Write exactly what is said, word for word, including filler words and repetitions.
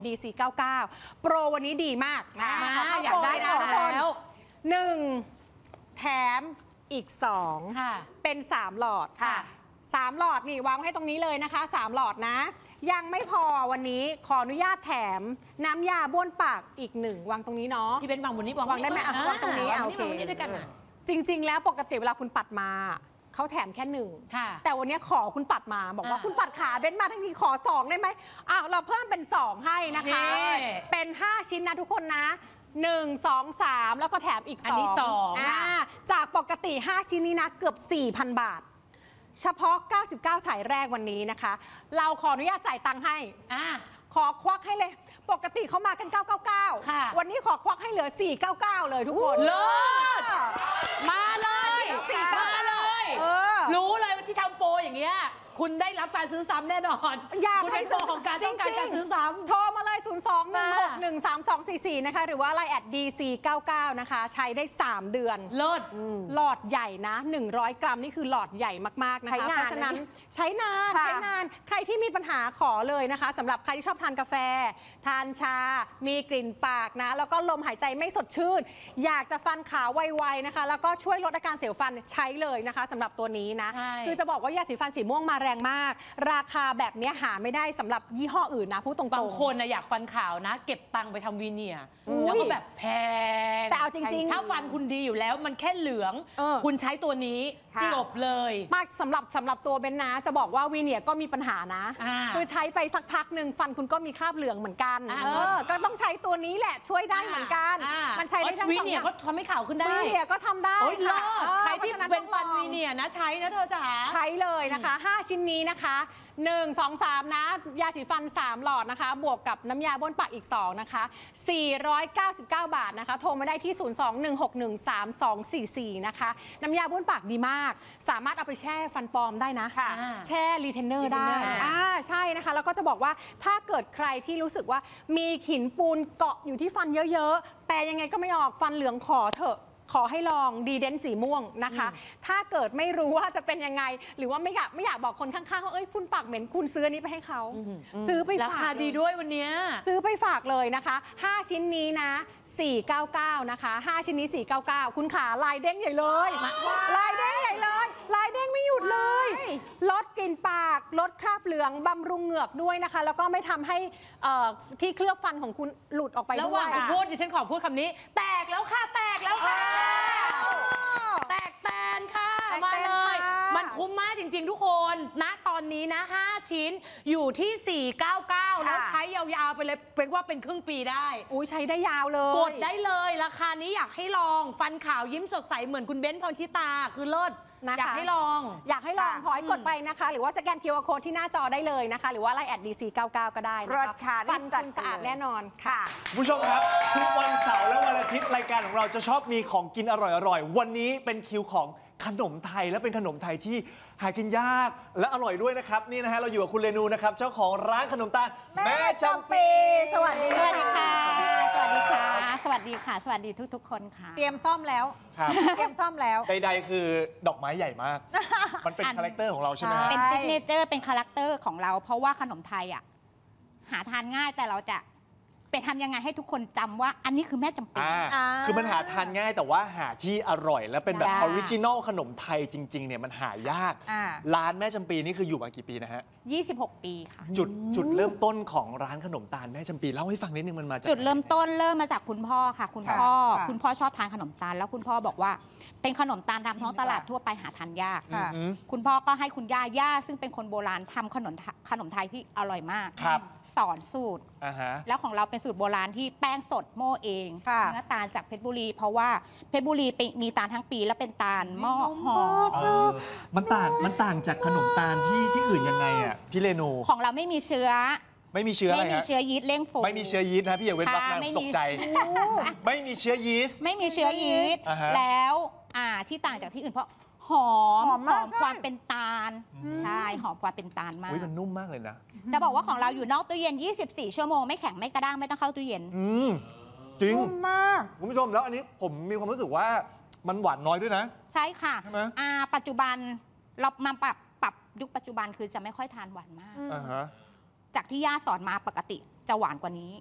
ดี ซี เก้าสิบเก้า โปรวันนี้ดีมากนะอยากได้นะแล้วหนึ่งแถมอีกสองเป็นสามหลอดค่ะสามหลอดนี่วางให้ตรงนี้เลยนะคะสามหลอดนะยังไม่พอวันนี้ขออนุญาตแถมน้ำยาบ้วนปากอีกหนึ่งวางตรงนี้เนาะพี่เป็นวางบนนี้วางได้ไหมอ่ะวางตรงนี้โอเคด้วยกันอ่ะจริงๆแล้วปกติเวลาคุณปัดมาเขาแถมแค่หนึ่งแต่วันนี้ขอคุณปัดมาบอกว่าคุณปัดขาเบ้นมาทั้งทีขอสองได้ไหมอ้าวเราเพิ่มเป็นสองให้นะคะเป็นห้าชิ้นนะทุกคนนะหนึ่ง สอง สามแล้วก็แถมอีกสองอันนี้สองจากปกติห้าชิ้นนี้นะเกือบ สี่พัน บาทเฉพาะเก้าสิบเก้าสายแรกวันนี้นะคะเราขออนุญาตจ่ายตังค์ให้ขอควักให้เลยปกติเขามากันเก้าเก้าเก้าวันนี้ขอควักให้เหลือสี่เก้าเก้าเลยทุกคนเลิศมาเลยสี่เก้าเลยรู้เลยว่าที่ทำโปรอย่างเงี้ยคุณได้รับการซื้อซ้ำแน่นอนอยากให้ส่งของการต้องการการซื้อซ้ำโทรมาเลย ศูนย์ สอง หนึ่ง หก หนึ่ง สาม สอง สี่ สี่ นะคะหรือว่าไลน์ แอท ดี ซี เก้าสิบเก้า นะคะใช้ได้สามเดือนเลิศหลอดใหญ่นะหนึ่งร้อยกรัมนี่คือหลอดใหญ่มากๆนะคะเพราะฉะนั้นใช้นานใช้นานใครที่มีปัญหาขอเลยนะคะสำหรับใครที่ชอบทานกาแฟทานชามีกลิ่นปากนะแล้วก็ลมหายใจไม่สดชื่นอยากจะฟันขาวไวๆนะคะแล้วก็ช่วยลดอาการเสียวฟันใช้เลยนะคะสำหรับตัวนี้นะคือจะบอกว่ายาสีฟันสีม่วงมาแรงมากราคาแบบนี้หาไม่ได้สำหรับยี่ห้ออื่นนะพูดตรงๆบางคนนะอยากฟันขาวนะเก็บตังค์ไปทำวีเนียร์แล้วก็แบบแพงแต่เอาจริงๆถ้าฟันคุณดีอยู่แล้วมันแค่เหลืองคุณใช้ตัวนี้จบเลยมากสำหรับสำหรับตัวเบนนะจะบอกว่าวีเนียร์ก็มีปัญหานะคือใช้ไปสักพักหนึ่งฟันคุณก็มีคราบเหลืองเหมือนกันเออก็ต้องใช้ตัวนี้แหละช่วยได้เหมือนกันมันใช้ได้ทั้งสองอย่างวีเนียร์ก็ทำให้ขาวขึ้นได้วีเนียร์ก็ทำได้ค่ะใครที่เป็นฟันวีเนียร์นะใช้นะเธอจ๋าใช้เลยนะคะห้าชิ้นนี้นะคะหนึ่ง สอง สามนะยาสีฟันสามหลอดนะคะบวกกับน้ำยาบ้วนปากอีกสองนะคะสี่ร้อยเก้าสิบเก้าบาทนะคะโทรมาได้ที่ ศูนย์ สอง หนึ่ง หก หนึ่ง สาม สอง สี่ สี่ นะคะน้ำยาบ้วนปากดีมากสามารถเอาไปแช่ฟันปลอมได้นะแช่รีเทนเนอร์ได้อ่าใช่นะคะแล้วก็จะบอกว่าถ้าเกิดใครที่รู้สึกว่ามีหินปูนเกาะอยู่ที่ฟันเยอะๆแปลยังไงก็ไม่ออกฟันเหลืองขอเถอะขอให้ลองดีเดนสีม่วงนะคะถ้าเกิดไม่รู้ว่าจะเป็นยังไงหรือว่าไม่อยากไม่อยากบอกคนข้างๆว่าเอ้ยคุณปากเหม็นคุณซื้อนี้ไปให้เขาซื้อไปฝากราคาดีด้วยวันนี้ซื้อไปฝากเลยนะคะห้าชิ้นนี้นะสี่เก้าเก้านะคะห้าชิ้นนี้สี่เก้าเก้าคุณขาลายเด้งใหญ่เลยลายเด้งใหญ่เลยลายเด้งไม่หยุดเลยลดกลิ่นปากลดคราบเหลืองบำรุงเหงือกด้วยนะคะแล้วก็ไม่ทำให้ที่เคลือบฟันของคุณหลุดออกไปด้วยระหว่างพูดดิฉันขอพูดคำนี้แตกแล้วค่ะแตกแล้วค่ะแตกแตนค่ะมาเลยมันคุ้มมากจริงๆทุกคนณตอนนี้นะห้าชิ้นอยู่ที่สี่เก้าเก้าแล้วใช้ยาวๆไปเลยเป็นว่าเป็นครึ่งปีได้อุ้ยใช้ได้ยาวเลยกดได้เลยราคานี้อยากให้ลองฟันขาวยิ้มสดใสเหมือนคุณเบ้นพรชิตาคือเลิศอยากให้ลองอยากให้ลองขอให้กดไปนะคะหรือว่าสแกน คิว อาร์ Code ที่หน้าจอได้เลยนะคะหรือว่าไลน์ แอท ดี ซี เก้าสิบเก้า ก็ได้นะคะฟันคุณสะอาดแน่นอนค่ะผู้ชมครับทุกวันเสาร์และวันอาทิตย์รายการของเราจะชอบมีของกินอร่อยๆวันนี้เป็นคิวของขนมไทยและเป็นขนมไทยที่หากินยากและอร่อยด้วยนะครับนี่นะฮะเราอยู่กับคุณเรนูนะครับเจ้าของร้านขนมตาลแม่จำปีสวัสดีสวัสดีค่ะสวัสดีค่ะสวัสดีค่ะสวัสดีทุกๆคนค่ะเตรียมซ่อมแล้วเตรียมซ่อมแล้วใดๆคือดอกไม้ใหญ่มากมันเป็นคาแรคเตอร์ของเราใช่ไหมเป็นซิกเนเจอร์เป็นคาแรคเตอร์ของเราเพราะว่าขนมไทยอ่ะหาทานง่ายแต่เราจะไปทำยังไงให้ทุกคนจำว่าอันนี้คือแม่จำปีคือมันหาทานง่ายแต่ว่าหาที่อร่อยและเป็นแบบออริจินอลขนมไทยจริงๆเนี่ยมันหายากร้านแม่จำปีนี่คืออยู่มากี่ปีนะฮะยี่สิบหกปีค่ะจุดจุดเริ่มต้นของร้านขนมตาลแม่จำปีเล่าให้ฟังนิดนึงมันมาจากจุดเริ่มต้นเริ่มมาจากคุณพ่อค่ะคุณพ่อคุณพ่อชอบทานขนมตาลแล้วคุณพ่อบอกว่าเป็นขนมตาลตามท้องตลาดทั่วไปหาทานยากคุณพ่อก็ให้คุณย่าย่าซึ่งเป็นคนโบราณทำขนมขนมไทยที่อร่อยมากสอนสูตรแล้วของเราเป็นสูตรโบราณที่แป้งสดโม่เองเนื้อตาลจากเพชรบุรีเพราะว่าเพชรบุรีมีตาลทั้งปีและเป็นตาลหม้อหอมมันต่างมันต่างจากขนมตาลที่ที่อื่นยังไงอ่ะพี่เรนูของเราไม่มีเชื้อไม่มีเชื้ออะไรไม่มีเชื้อยีสต์เร่งฟูไม่มีเชื้อยีสต์นะพี่อย่าเว้นวรรคนะตกใจไม่มีเชื้อยีสต์ไม่มีเชื้อยีสต์แล้วอ่าที่ต่างจากที่อื่นเพราะหอมหอมความเป็นตาลใช่หอมความเป็นตาลมากอุ้ยมันนุ่มมากเลยนะจะบอกว่าของเราอยู่นอกตู้เย็นยี่สิบสี่ชั่วโมงไม่แข็งไม่กระด้างไม่ต้องเข้าตู้เย็นอืมจริงมากคุณผู้ชมแล้วอันนี้ผมมีความรู้สึกว่ามันหวานน้อยด้วยนะใช่ค่ะใช่ไหมอ่าปัจจุบันเรามาปรับปรับยุคปัจจุบันคือจะไม่ค่อยทานหวานมากอ่าฮะจากที่ย่าสอนมาปกติจะหวานกว่านี้